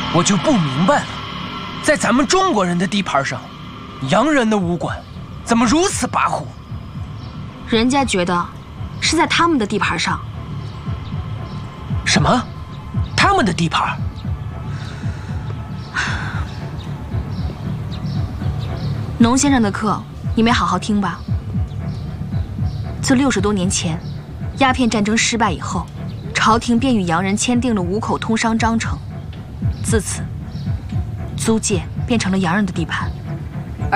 我就不明白了，在咱们中国人的地盘上，洋人的武馆怎么如此跋扈？ 人家觉得是在他们的地盘上。 什么？他们的地盘？ 农先生的课你没好好听吧？自60多年前，鸦片战争失败以后，朝廷便与洋人签订了5口通商章程，自此，租界变成了洋人的地盘。